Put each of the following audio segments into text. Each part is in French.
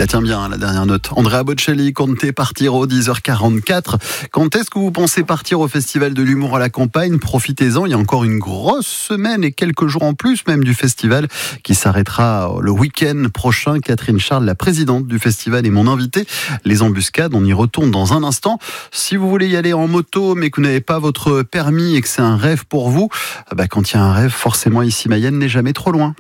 la tient bien, la dernière note. Andrea Bocelli, Conte Partiro, 10h44. Quand est-ce que vous pensez partir au Festival de l'Humour à la campagne ? Profitez-en, il y a encore une grosse semaine et quelques jours en plus même du festival qui s'arrêtera le week-end prochain. Catherine Charles, la présidente du festival, est mon invitée. Les embuscades, on y retourne dans un instant. Si vous voulez y aller en moto mais que vous n'avez pas votre permis et que c'est un rêve pour vous, quand il y a un rêve, forcément Issy-Mayenne n'est jamais trop loin.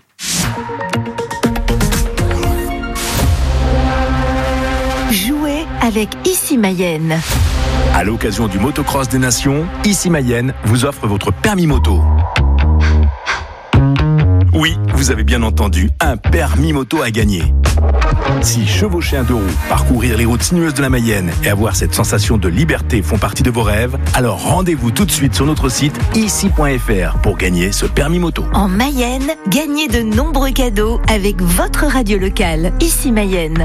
Jouez avec Issy-Mayenne. À l'occasion du Motocross des Nations, Issy-Mayenne vous offre votre permis moto. Oui, vous avez bien entendu, un permis moto à gagner. Si chevaucher un deux roues, parcourir les routes sinueuses de la Mayenne et avoir cette sensation de liberté font partie de vos rêves, alors rendez-vous tout de suite sur notre site issy.fr pour gagner ce permis moto. En Mayenne, gagnez de nombreux cadeaux avec votre radio locale, Issy-Mayenne.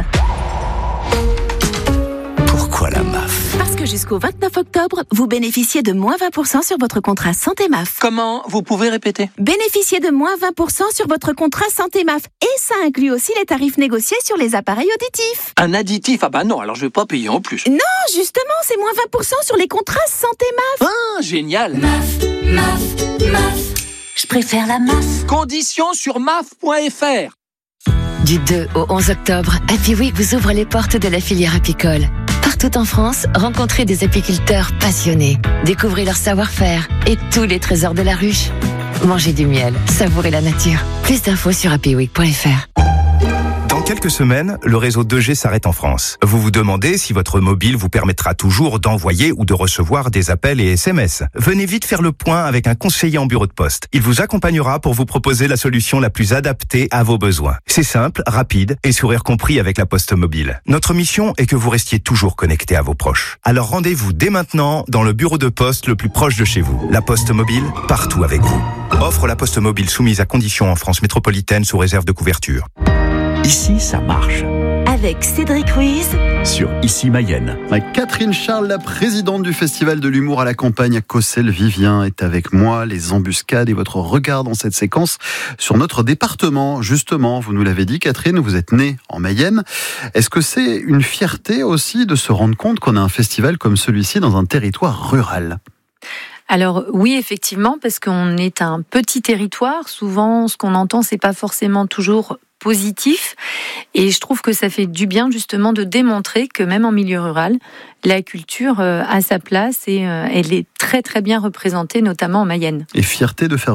Pourquoi la MAF ? Parce que jusqu'au 29 octobre, vous bénéficiez de moins 20% sur votre contrat Santé MAF. Comment ? Vous pouvez répéter ? Bénéficiez de moins 20% sur votre contrat Santé MAF. Et ça inclut aussi les tarifs négociés sur les appareils auditifs. Un additif ? Ah bah non, alors je vais pas payer en plus. Non, justement, c'est moins 20% sur les contrats Santé MAF. Ah, génial ! MAF. Je préfère la MAF. Conditions sur maf.fr. Du 2 au 11 octobre, Happy Week vous ouvre les portes de la filière apicole. Partout en France, rencontrez des apiculteurs passionnés. Découvrez leur savoir-faire et tous les trésors de la ruche. Mangez du miel, savourez la nature. Plus d'infos sur happyweek.fr. Dans quelques semaines, le réseau 2G s'arrête en France. Vous vous demandez si votre mobile vous permettra toujours d'envoyer ou de recevoir des appels et SMS. Venez vite faire le point avec un conseiller en bureau de poste. Il vous accompagnera pour vous proposer la solution la plus adaptée à vos besoins. C'est simple, rapide et sourire compris avec la Poste Mobile. Notre mission est que vous restiez toujours connecté à vos proches. Alors rendez-vous dès maintenant dans le bureau de poste le plus proche de chez vous. La Poste Mobile, partout avec vous. Offre la Poste Mobile soumise à conditions en France métropolitaine sous réserve de couverture. Ici, ça marche. Avec Cédric Ruiz Sur Issy-Mayenne. Catherine Charles, la présidente du Festival de l'Humour à la campagne à Cossel-Vivien, est avec moi. Les embuscades et votre regard dans cette séquence sur notre département. Justement, vous nous l'avez dit, Catherine, vous êtes née en Mayenne. Est-ce que c'est une fierté aussi de se rendre compte qu'on a un festival comme celui-ci dans un territoire rural ? Alors oui, effectivement, parce qu'on est un petit territoire. Souvent, ce qu'on entend, c'est pas forcément toujours positif. Et je trouve que ça fait du bien justement de démontrer que même en milieu rural, la culture a sa place et elle est très très bien représentée, notamment en Mayenne. Et fierté de faire